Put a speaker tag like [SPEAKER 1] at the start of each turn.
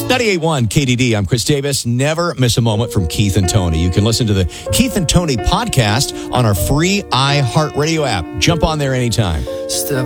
[SPEAKER 1] 98.1 KDD. I'm Chris Davis. Never miss a moment from Keith and Tony. You can listen to the Keith and Tony podcast on our free iHeartRadio app. Jump on there anytime.